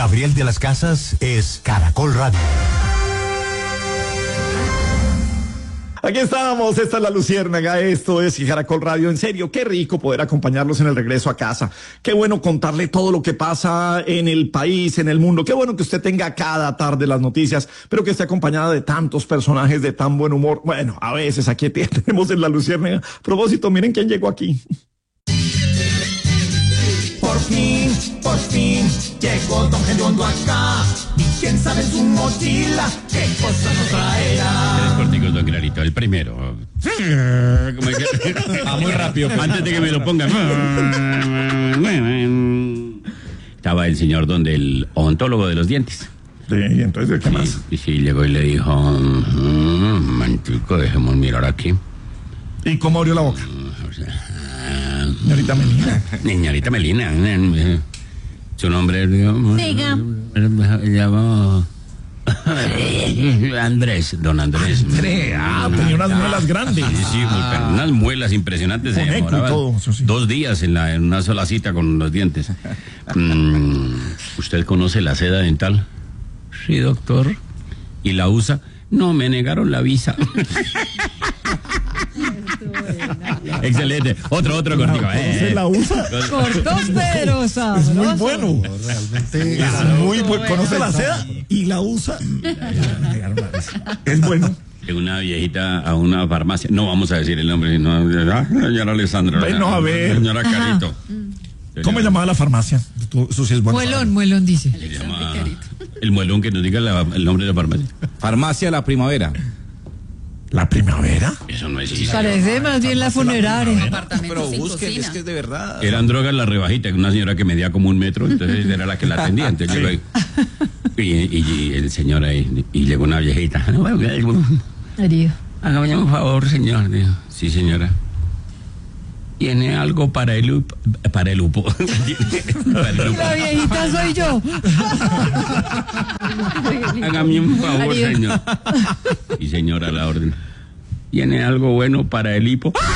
Gabriel de las Casas es Caracol Radio. Aquí estamos, esta es La Luciérnaga, esto es Caracol Radio. En serio, qué rico poder acompañarlos en el regreso a casa. Qué bueno contarle todo lo que pasa en el país, en el mundo. Qué bueno que usted tenga cada tarde las noticias, pero que esté acompañada de tantos personajes de tan buen humor. Bueno, a veces aquí tenemos en La Luciérnaga. A propósito, miren quién llegó aquí. Por fin, llegó Don Gediondo acá. Y quién sabe en su mochila qué cosa nos traerá. Tres corticos, don Clarito. El primero. Muy rápido. Antes de que me lo pongan. Estaba el señor donde el odontólogo de los dientes. Sí, y entonces, ¿qué más? Y sí, llegó y le dijo, mantico, dejemos mirar aquí. ¿Y cómo abrió la boca? Señorita Melina. Señorita Melina. Su nombre, digamos. Diga. Llamó Andrés, don Andrés. Tenía unas muelas grandes. Sí, pero unas muelas impresionantes. Con eco y todo, eso sí. 2 días en una sola cita con los dientes. ¿Usted conoce la seda dental? Sí, doctor. ¿Y la usa? No, me negaron la visa. Excelente. Otro cortico. ¿Se la usa? Cortos pero sabrosos. Es muy bueno. Realmente es muy bueno. Conoce la seda y la usa. Es bueno. En una viejita a una farmacia. No vamos a decir el nombre, sino señora Alessandra. Bueno, a ver. Señora Carito. ¿Cómo llamaba la farmacia? Eso sí es bueno. Muelón dice. Se llama el muelón, que nos diga el nombre de la farmacia. Farmacia La Primavera. ¿La Primavera? Eso no existe. Parece más bien la funeraria. Pero busquen, es que es de verdad. Eran drogas La Rebajita, una señora que medía como 1 metro, entonces era la que la atendía. Entonces llegó ahí. Y el señor ahí, y llegó una viejita. Herido. Hágame un favor, señor. Dijo, sí, señora. ¿Tiene algo para el lupo? Para el lupo. La viejita soy yo. Hágame un favor, Herido. señor. Y señora, a la orden. ¿Tiene algo bueno para el hipo?